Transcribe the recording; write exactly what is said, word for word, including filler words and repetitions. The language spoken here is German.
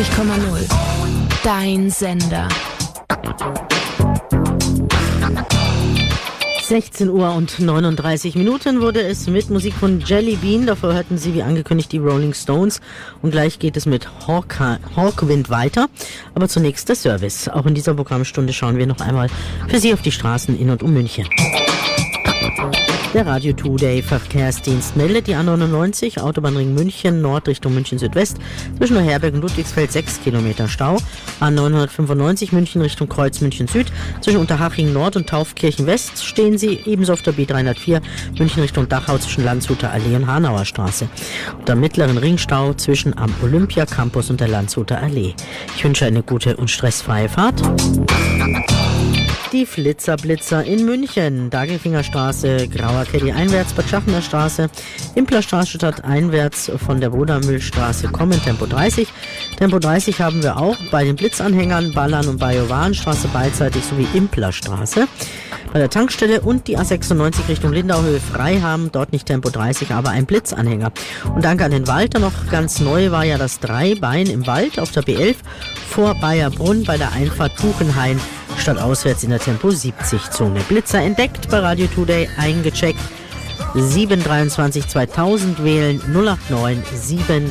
neunundneunzig Komma null. Dein Sender. sechzehn Uhr und neununddreißig Minuten wurde es mit Musik von Jelly Bean. Davor hörten Sie, wie angekündigt, die Rolling Stones. Und gleich geht es mit Hawk, Hawkwind weiter. Aber zunächst der Service. Auch in dieser Programmstunde schauen wir noch einmal für Sie auf die Straßen in und um München. Der Radio Today Verkehrsdienst meldet die A neunundneunzig, Autobahnring München Nord Richtung München Südwest, zwischen Neuherberg und Ludwigsfeld sechs Kilometer Stau. A neunhundertfünfundneunzig München Richtung Kreuz München Süd, zwischen Unterhaching Nord und Taufkirchen West stehen Sie, ebenso auf der B dreihundertvier München Richtung Dachau zwischen Landshuter Allee und Hanauer Straße. Und am mittleren Ringstau zwischen am Olympia Campus und der Landshuter Allee. Ich wünsche eine gute und stressfreie Fahrt. Die Flitzer-Blitzer in München, Dagelfingerstraße, Grauer Caddy einwärts, Bad Schachner Straße, Implerstraße statt einwärts von der Bodamüllstraße kommen, Tempo dreißig. Tempo dreißig haben wir auch bei den Blitzanhängern Ballern und Bajowarenstraße beidseitig sowie Implerstraße. Bei der Tankstelle und die A sechsundneunzig Richtung Lindauhöhe frei haben, dort nicht Tempo dreißig, aber ein Blitzanhänger. Und danke an den Walter noch ganz neu war ja das Dreibein im Wald auf der B elf vor Bayerbrunn bei der Einfahrt Buchenhain statt auswärts in der Tempo siebzig Zone. Blitzer entdeckt bei Radio Today, eingecheckt. sieben dreiundzwanzig zweitausend wählen null acht neun sieben